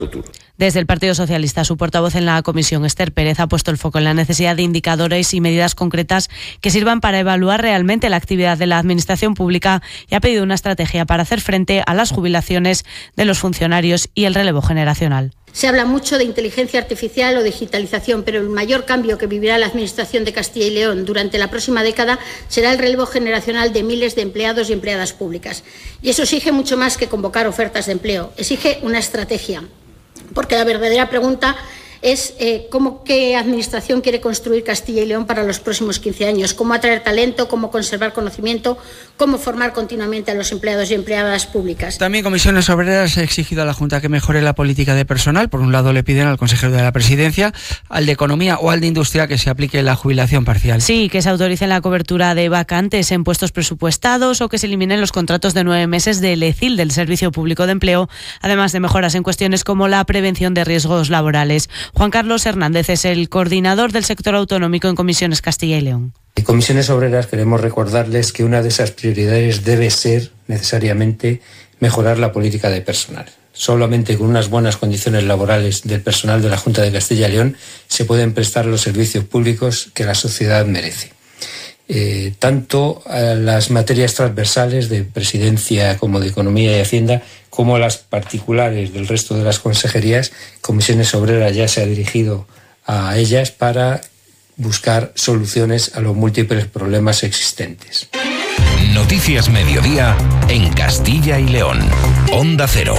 Desde el Partido Socialista, su portavoz en la comisión, Esther Pérez, ha puesto el foco en la necesidad de indicadores y medidas concretas que sirvan para evaluar realmente la actividad de la administración pública y ha pedido una estrategia para hacer frente a las jubilaciones de los funcionarios y el relevo generacional. Se habla mucho de inteligencia artificial o digitalización, pero el mayor cambio que vivirá la Administración de Castilla y León durante la próxima década será el relevo generacional de miles de empleados y empleadas públicas. Y eso exige mucho más que convocar ofertas de empleo, exige una estrategia. Porque la verdadera pregunta es qué administración quiere construir Castilla y León para los próximos 15 años, cómo atraer talento, cómo conservar conocimiento, cómo formar continuamente a los empleados y empleadas públicas. También Comisiones Obreras ha exigido a la Junta que mejore la política de personal. Por un lado le piden al consejero de la Presidencia, al de Economía o al de Industria que se aplique la jubilación parcial. Sí, que se autorice la cobertura de vacantes en puestos presupuestados o que se eliminen los contratos de 9 meses del ECIL, del Servicio Público de Empleo, además de mejoras en cuestiones como la prevención de riesgos laborales. Juan Carlos Hernández es el coordinador del sector autonómico en Comisiones Castilla y León. En Comisiones Obreras queremos recordarles que una de esas prioridades debe ser necesariamente mejorar la política de personal. Solamente con unas buenas condiciones laborales del personal de la Junta de Castilla y León se pueden prestar los servicios públicos que la sociedad merece. Tanto a las materias transversales de Presidencia como de Economía y Hacienda, como a las particulares del resto de las consejerías, Comisiones Obreras ya se ha dirigido a ellas para buscar soluciones a los múltiples problemas existentes. Noticias Mediodía en Castilla y León. Onda Cero.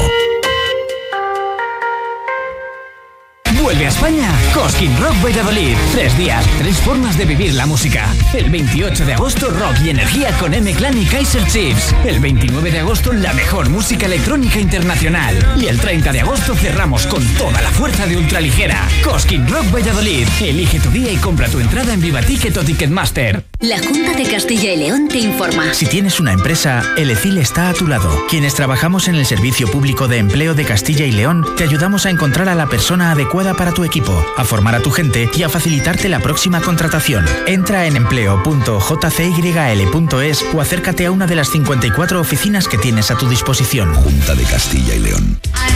Vuelve a España Cosquín Rock Valladolid. 3 días, 3 formas de vivir la música. El 28 de agosto, rock y energía con M-Clan y Kaiser Chiefs. El 29 de agosto, la mejor música electrónica internacional. Y el 30 de agosto cerramos con toda la fuerza de ultraligera. Cosquín Rock Valladolid. Elige tu día y compra tu entrada en Vivaticket o Ticketmaster. La Junta de Castilla y León te informa. Si tienes una empresa, el ECIL está a tu lado. Quienes trabajamos en el Servicio Público de Empleo de Castilla y León, te ayudamos a encontrar a la persona adecuada para tu equipo, a formar a tu gente y a facilitarte la próxima contratación. Entra en empleo.jcyl.es o acércate a una de las 54 oficinas que tienes a tu disposición. Junta de Castilla y León.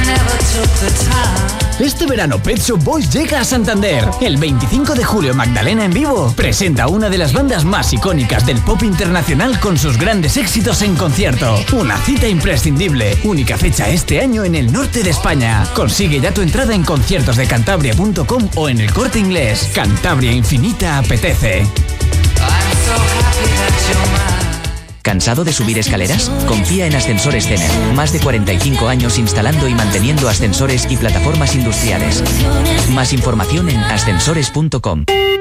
Este verano Pet Shop Boys llega a Santander. El 25 de julio Magdalena en vivo presenta a una de las bandas más icónicas del pop internacional con sus grandes éxitos en concierto. Una cita imprescindible. Única fecha este año en el norte de España. Consigue ya tu entrada en conciertosdecantabria.com o en el Corte Inglés. Cantabria Infinita apetece. ¿Cansado de subir escaleras? Confía en Ascensores Cener. Más de 45 años instalando y manteniendo ascensores y plataformas industriales. Más información en ascensores.com.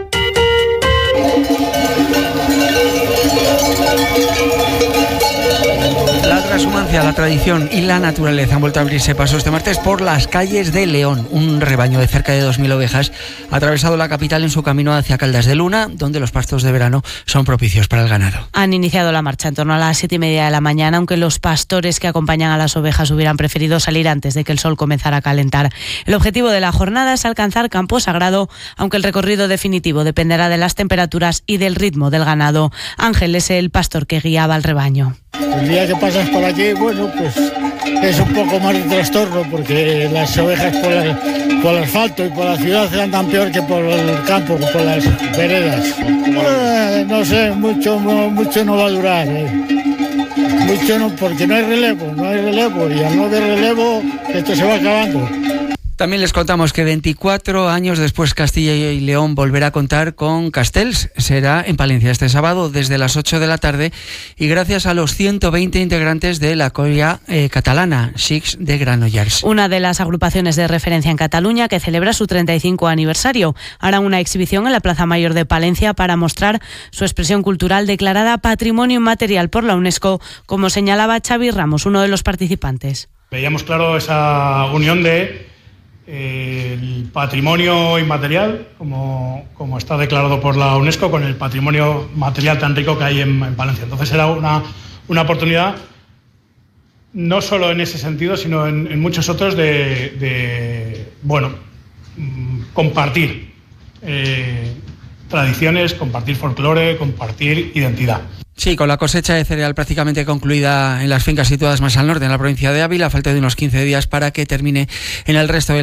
La transhumancia, la tradición y la naturaleza han vuelto a abrirse paso este martes por las calles de León. Un rebaño de cerca de 2.000 ovejas ha atravesado la capital en su camino hacia Caldas de Luna, donde los pastos de verano son propicios para el ganado. Han iniciado la marcha en torno a las 7:30 de la mañana, aunque los pastores que acompañan a las ovejas hubieran preferido salir antes de que el sol comenzara a calentar. El objetivo de la jornada es alcanzar Campo Sagrado, aunque el recorrido definitivo dependerá de las temperaturas y del ritmo del ganado. Ángel es el pastor que guiaba al rebaño. El día que pasas por aquí, bueno, pues es un poco más de trastorno porque las ovejas por el asfalto y por la ciudad andan peor que por el campo, por las veredas. No sé, mucho no va a durar. Mucho no, porque no hay relevo y al no haber relevo esto se va acabando. También les contamos que 24 años después Castilla y León volverá a contar con Castells. Será en Palencia este sábado desde las 8 de la tarde y gracias a los 120 integrantes de la colla catalana Xics de Granollers. Una de las agrupaciones de referencia en Cataluña que celebra su 35 aniversario. Hará una exhibición en la Plaza Mayor de Palencia para mostrar su expresión cultural declarada Patrimonio Inmaterial por la UNESCO, como señalaba Xavi Ramos, uno de los participantes. Veíamos claro esa unión de el patrimonio inmaterial, como está declarado por la UNESCO, con el patrimonio material tan rico que hay en Palencia. Entonces era una oportunidad, no solo en ese sentido, sino en muchos otros, de compartir tradiciones, compartir folclore, compartir identidad. Sí, con la cosecha de cereal prácticamente concluida en las fincas situadas más al norte, en la provincia de Ávila, a falta de unos 15 días para que termine en el resto de